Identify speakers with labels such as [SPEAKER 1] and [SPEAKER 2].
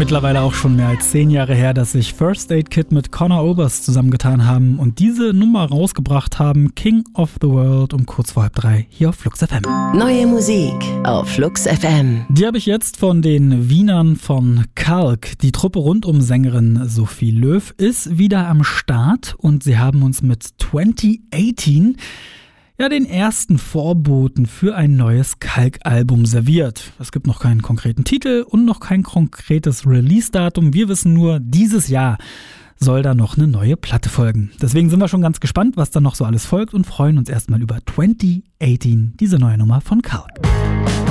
[SPEAKER 1] Mittlerweile auch schon mehr als 10 Jahre her, dass sich First Aid Kit mit Conor Oberst zusammengetan haben und diese Nummer rausgebracht haben, King of the World, um kurz vor 2:30 hier auf Flux FM.
[SPEAKER 2] Neue Musik auf Flux FM.
[SPEAKER 1] Die habe ich jetzt von den Wienern von Kalk. Die Truppe rund um Sängerin Sophie Löw ist wieder am Start und sie haben uns mit 2018 den ersten Vorboten für ein neues Kalk-Album serviert. Es gibt noch keinen konkreten Titel und noch kein konkretes Release-Datum. Wir wissen nur, dieses Jahr soll da noch eine neue Platte folgen. Deswegen sind wir schon ganz gespannt, was da noch so alles folgt und freuen uns erstmal über 2018, diese neue Nummer von Kalk.